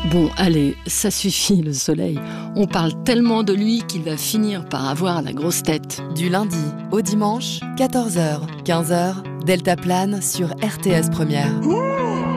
Bon, allez, ça suffit le soleil. On parle tellement de lui qu'il va finir par avoir la grosse tête. Du lundi au dimanche, 14h, 15h, Delta Plane sur RTS Première.